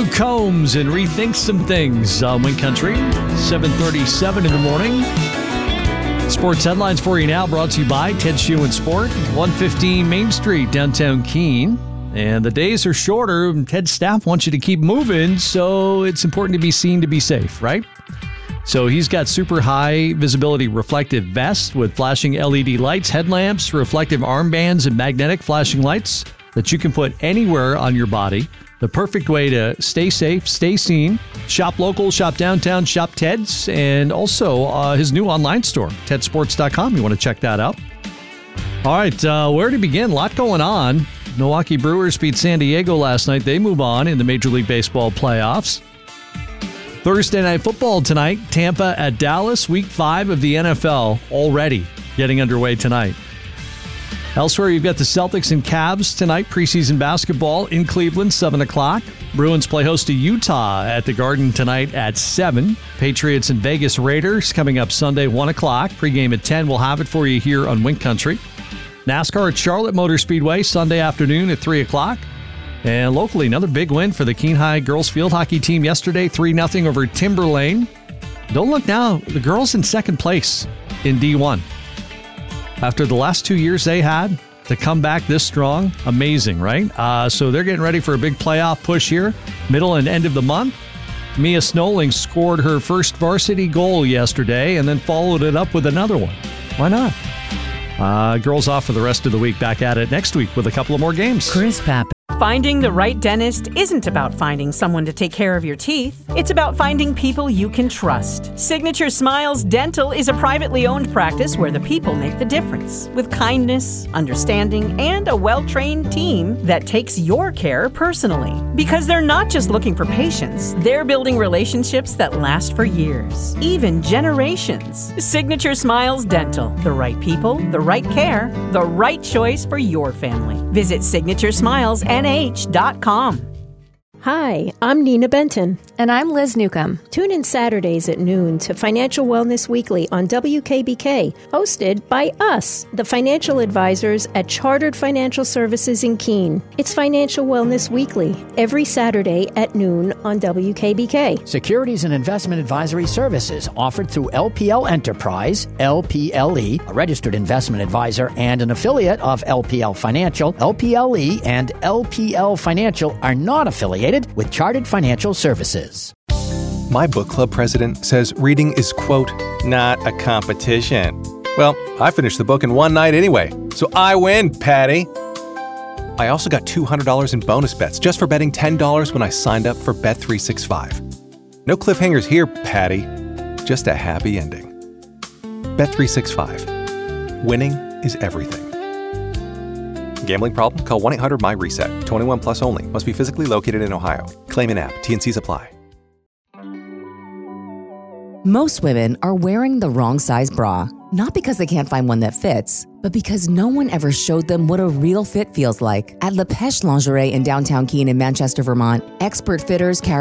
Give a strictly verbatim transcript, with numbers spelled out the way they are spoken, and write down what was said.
Luke Combs and Rethink Some Things on Wink Country, seven thirty-seven in the morning. Sports headlines for you now, brought to you by Ted Shoe and Sport, one fifteen Main Street, downtown Keene. And the days are shorter, and Ted's staff wants you to keep moving, so it's important to be seen to be safe, right? So he's got super high visibility reflective vests with flashing L E D lights, headlamps, reflective armbands, and magnetic flashing lights that you can put anywhere on your body. The perfect way to stay safe, stay seen. Shop local, shop downtown, shop Ted's, and also uh, his new online store, ted sports dot com. You want to check that out. All right, uh, where to begin? A lot going on. Milwaukee Brewers beat San Diego last night. They move on in the Major League Baseball playoffs. Thursday Night Football tonight. Tampa at Dallas. Week five of the N F L already getting underway tonight. Elsewhere, you've got the Celtics and Cavs tonight, preseason basketball in Cleveland, seven o'clock. Bruins play host to Utah at the Garden tonight at seven. Patriots and Vegas Raiders coming up Sunday, one o'clock. Pregame at ten. We'll have it for you here on Wink Country. NASCAR at Charlotte Motor Speedway, Sunday afternoon at three o'clock. And locally, another big win for the Keene High girls field hockey team yesterday, three nothing over Timberlane. Don't look now, the girls in second place in D one. After the last two years they had, to come back this strong, amazing, right? Uh, so they're getting ready for a big playoff push here, middle and end of the month. Mia Snolling scored her first varsity goal yesterday and then followed it up with another one. Why not? Uh, girls off for the rest of the week. Back at it next week with a couple of more games. Chris Pappas. Finding the right dentist isn't about finding someone to take care of your teeth. It's about finding people you can trust. Signature Smiles Dental is a privately owned practice where the people make the difference. With kindness, understanding, and a well-trained team that takes your care personally. Because they're not just looking for patients, they're building relationships that last for years, even generations. Signature Smiles Dental. The right people, the right care, the right choice for your family. Visit Signature Smiles N H dot com. Hi, I'm Nina Benton. And I'm Liz Newcomb. Tune in Saturdays at noon to Financial Wellness Weekly on W K B K, hosted by us, the financial advisors at Chartered Financial Services in Keene. It's Financial Wellness Weekly, every Saturday at noon on W K B K. Securities and investment advisory services offered through L P L Enterprise, L P L E, a registered investment advisor and an affiliate of L P L Financial. L P L E and L P L Financial are not affiliated with Chartered Financial Services. My book club president says reading is, quote, not a competition. Well, I finished the book in one night anyway, so I win, Patty. I also got two hundred dollars in bonus bets just for betting ten dollars when I signed up for Bet three sixty-five. No cliffhangers here, Patty. Just a happy ending. Bet three sixty-five. Winning is everything. Gambling problem? Call one eight hundred M Y reset. twenty-one plus only. Must be physically located in Ohio. Claim in app. T and Cs apply. Most women are wearing the wrong size bra, not because they can't find one that fits, but because no one ever showed them what a real fit feels like. At La Pêche Lingerie in downtown Keene in Manchester, Vermont, expert fitters carry